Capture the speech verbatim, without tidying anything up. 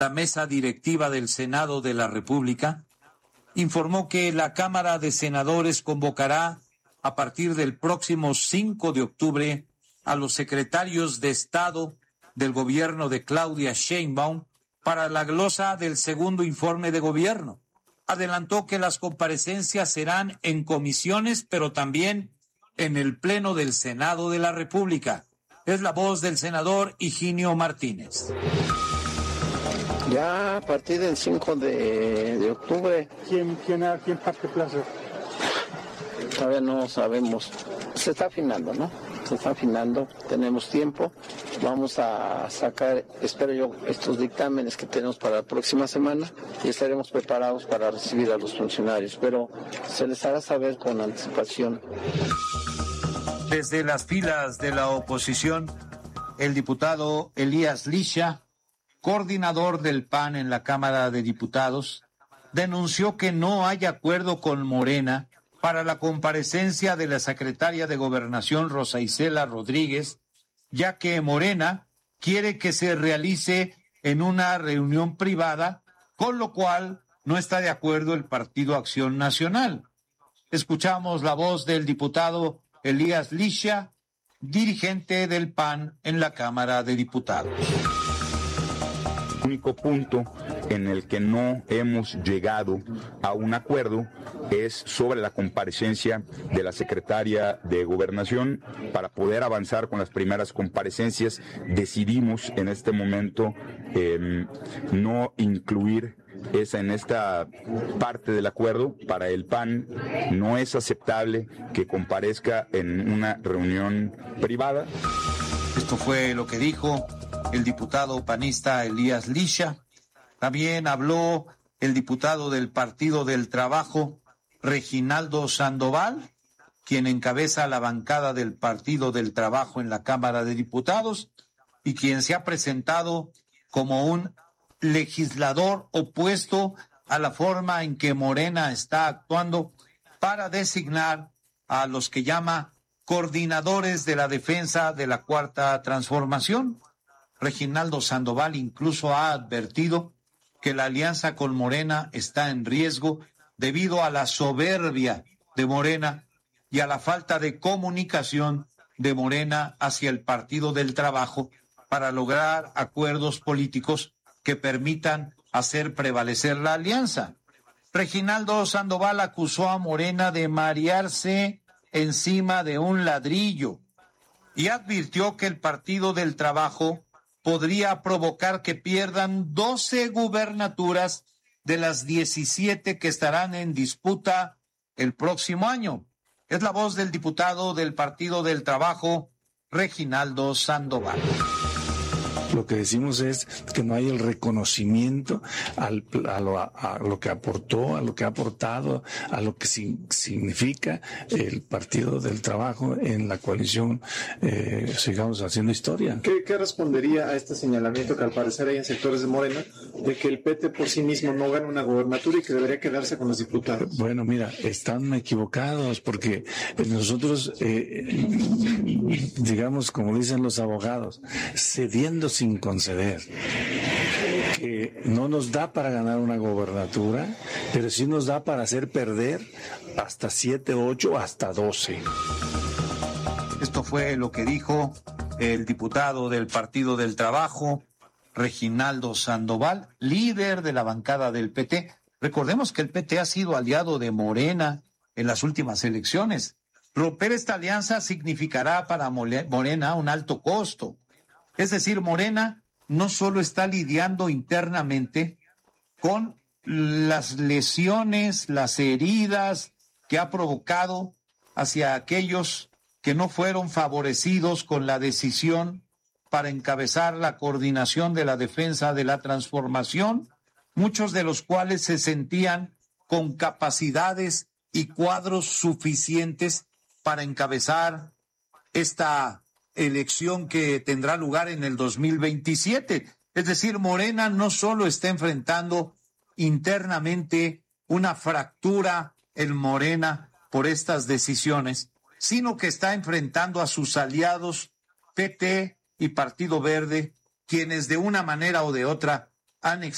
La mesa directiva del Senado de la República informó que la Cámara de Senadores convocará a partir del próximo cinco de octubre a los secretarios de Estado del gobierno de Claudia Sheinbaum para la glosa del segundo informe de gobierno. Adelantó que las comparecencias serán en comisiones, pero también en el Pleno del Senado de la República. Es la voz del senador Higinio Martínez. Ya a partir del cinco de, de octubre. ¿Quién, quién, quién parte plazo? Todavía no sabemos. Se está afinando, ¿no? Se está afinando. Tenemos tiempo. Vamos a sacar, espero yo, estos dictámenes que tenemos para la próxima semana y estaremos preparados para recibir a los funcionarios. Pero se les hará saber con anticipación. Desde las filas de la oposición, el diputado Elías Licia, coordinador del P A N en la Cámara de Diputados, denunció que no hay acuerdo con Morena para la comparecencia de la secretaria de Gobernación Rosa Isela Rodríguez, ya que Morena quiere que se realice en una reunión privada, con lo cual no está de acuerdo el Partido Acción Nacional. Escuchamos la voz del diputado Elías Licia, dirigente del P A N en la Cámara de Diputados. El único punto en el que no hemos llegado a un acuerdo es sobre la comparecencia de la secretaria de Gobernación. Para poder avanzar con las primeras comparecencias, decidimos en este momento eh, no incluir esa en esta parte del acuerdo. Para el P A N no es aceptable que comparezca en una reunión privada. Esto fue lo que dijo el diputado panista Elías Licia. También habló el diputado del Partido del Trabajo, Reginaldo Sandoval, quien encabeza la bancada del Partido del Trabajo en la Cámara de Diputados y quien se ha presentado como un legislador opuesto a la forma en que Morena está actuando para designar a los que llama coordinadores de la defensa de la Cuarta Transformación. Reginaldo Sandoval incluso ha advertido que la alianza con Morena está en riesgo debido a la soberbia de Morena y a la falta de comunicación de Morena hacia el Partido del Trabajo para lograr acuerdos políticos que permitan hacer prevalecer la alianza. Reginaldo Sandoval acusó a Morena de marearse encima de un ladrillo y advirtió que el Partido del Trabajo podría provocar que pierdan doce gubernaturas de las diecisiete que estarán en disputa el próximo año. Es la voz del diputado del Partido del Trabajo, Reginaldo Sandoval. Lo que decimos es que no hay el reconocimiento al, a, lo, a lo que aportó, a lo que ha aportado, a lo que si, significa el Partido del Trabajo en la coalición, eh, sigamos haciendo historia. ¿Qué, ¿Qué respondería a este señalamiento que al parecer hay en sectores de Morena de que el P T por sí mismo no gana una gobernatura y que debería quedarse con los diputados? Bueno, mira, están equivocados porque nosotros, eh, digamos, como dicen los abogados, cediendo sin conceder, que no nos da para ganar una gobernatura, pero sí nos da para hacer perder hasta siete, ocho, hasta doce. Esto fue lo que dijo el diputado del Partido del Trabajo, Reginaldo Sandoval, líder de la bancada del P T. Recordemos que el P T ha sido aliado de Morena en las últimas elecciones. Romper esta alianza significará para Morena un alto costo. Es decir, Morena no solo está lidiando internamente con las lesiones, las heridas que ha provocado hacia aquellos que no fueron favorecidos con la decisión para encabezar la coordinación de la defensa de la transformación, muchos de los cuales se sentían con capacidades y cuadros suficientes para encabezar esta elección que tendrá lugar en el dos mil veintisiete. Es decir, Morena no solo está enfrentando internamente una fractura en Morena por estas decisiones, sino que está enfrentando a sus aliados P T y Partido Verde, quienes de una manera o de otra han